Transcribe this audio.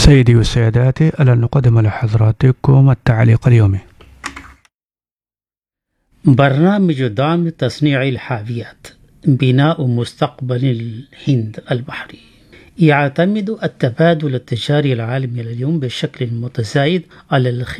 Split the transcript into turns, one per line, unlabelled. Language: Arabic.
سيدي وسادتي، ألا نقدم لحضراتكم التعليق اليومي.
برنامج دعم تصنيع الحاويات بناء مستقبل الهند البحري. يعتمد التبادل التجاري العالمي اليوم بشكل متزايد على